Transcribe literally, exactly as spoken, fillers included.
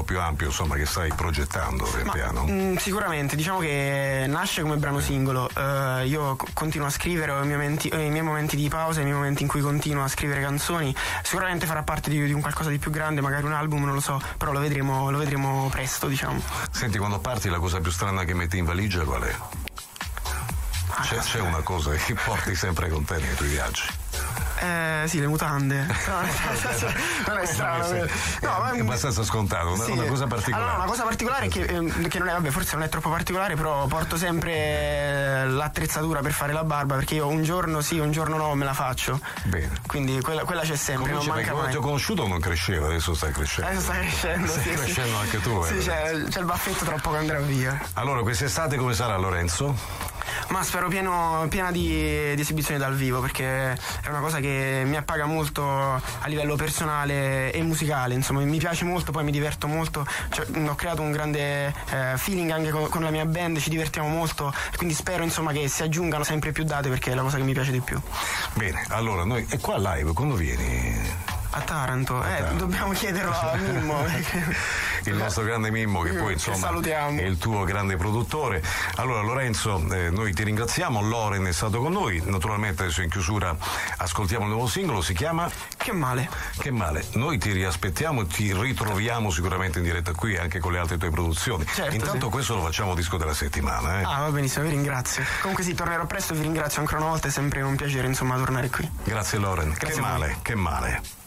più ampio, insomma, che stai progettando pian piano? Mh, sicuramente, diciamo che nasce come brano singolo. Uh, io co- continuo a scrivere, ho i miei, momenti, ho i miei momenti di pausa, i miei momenti in cui continuo a scrivere canzoni. Sicuramente farà parte di, di un qualcosa di più grande, magari un album, non lo so, però lo vedremo, lo vedremo presto, diciamo. Senti, quando parti la cosa più strana che metti in valigia qual è? C'è, c'è una cosa che porti sempre con te nei tuoi viaggi? Eh sì, le mutande. No, non è strano. No, ma è abbastanza scontato, una, sì. una cosa particolare. Allora, una cosa particolare è che, eh, che non è, vabbè, forse non è troppo particolare, però porto sempre l'attrezzatura per fare la barba, perché io un giorno sì, un giorno no me la faccio. Bene. Quindi quella, quella c'è sempre. Cominci, non perché manca quando mai. ti ho conosciuto non cresceva, adesso stai crescendo. Adesso stai crescendo. Stai sì, crescendo sì. anche tu. Sì, eh. c'è, c'è il baffetto troppo che andrà via. Allora, quest'estate come sarà, Lorenzo? Ma spero pieno, piena di, di esibizioni dal vivo, perché è una cosa che mi appaga molto a livello personale e musicale, insomma mi piace molto, poi mi diverto molto, cioè, ho creato un grande eh, feeling anche con, con la mia band, ci divertiamo molto, quindi spero insomma che si aggiungano sempre più date, perché è la cosa che mi piace di più. Bene, allora noi, e qua live quando vieni? A Taranto, a eh, Taranto. Dobbiamo chiederlo a Mimmo. Il nostro grande Mimmo, che poi insomma salutiamo. È il tuo grande produttore. Allora Lorenzo, eh, noi ti ringraziamo, Loren è stato con noi, naturalmente adesso in chiusura ascoltiamo il nuovo singolo, si chiama Che male. Che male, noi ti riaspettiamo, ti ritroviamo sicuramente in diretta qui anche con le altre tue produzioni. Certo, intanto sì. Questo lo facciamo disco della settimana, eh? Ah, va benissimo, vi ringrazio. Comunque sì, tornerò presto, vi ringrazio ancora una volta, è sempre un piacere insomma tornare qui. Grazie Loren. Grazie che a voi. male, che male.